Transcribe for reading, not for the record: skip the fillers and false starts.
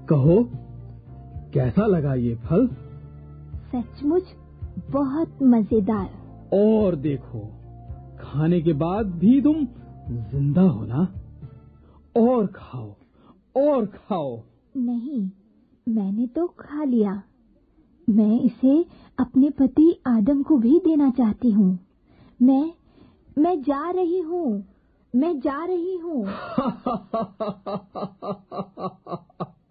कहो, कैसा लगा ये फल? सचमुच बहुत मजेदार। और देखो, खाने के बाद भी तुम जिंदा हो ना? और खाओ, और खाओ। नहीं, मैंने तो खा लिया। मैं इसे अपने पति आदम को भी देना चाहती हूँ। मैं जा रही हूँ, मैं जा रही हूँ।